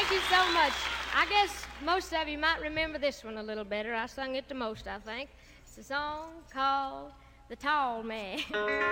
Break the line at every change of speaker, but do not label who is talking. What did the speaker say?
Thank you so much. I guess most of you might remember this one a little better. I sung it the most, I think. It's a song called The Tall Man.